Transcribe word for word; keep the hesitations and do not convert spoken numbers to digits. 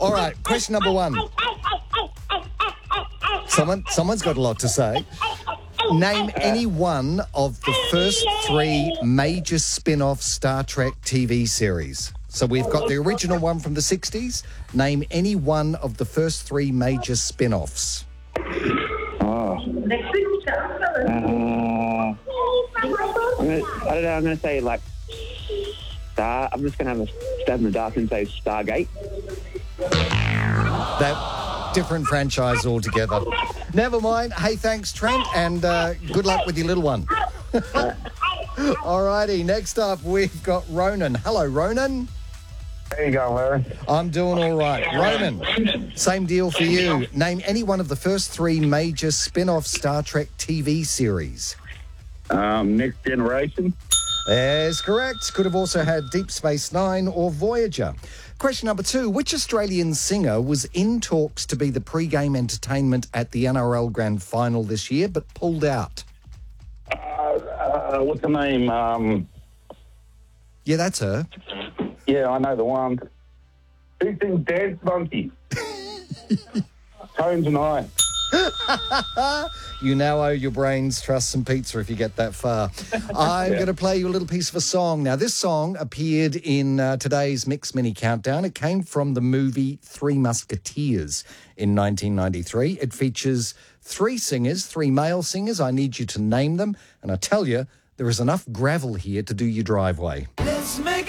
All right, question number one. Someone, someone's got a lot to say. Name any one of the first three major spin-off Star Trek T V series. So we've got the original one from the sixties. Name any one of the first three major spin-offs. Oh. Uh, I'm gonna, I don't know, I'm going to say, like, Star... I'm just going to have a stab in the dark and say Stargate. That different franchise altogether. Never mind. Hey, thanks, Trent, and uh, good luck with your little one. All righty, next up we've got Ronan. Hello, Ronan. There you go, Larry. I'm doing all right. Ronan, same deal for you. Name any one of the first three major spin-off Star Trek T V series. Um, Next Generation. That's correct. Could have also had Deep Space Nine or Voyager. Question number two. Which Australian singer was in talks to be the pre-game entertainment at the N R L Grand Final this year, but pulled out? Uh, uh, what's her name? Um, Yeah, that's her. yeah, I know the one. Who sings Dance Monkey? Tones and I. You now owe your brains trust and pizza if you get that far. I'm Yeah. going to play you a little piece of a song. Now, this song appeared in uh, today's Mix Mini Countdown. It came from the movie Three Musketeers in nineteen ninety-three. It features three singers, three male singers. I need you to name them. And I tell you, there is enough gravel here to do your driveway. Let's make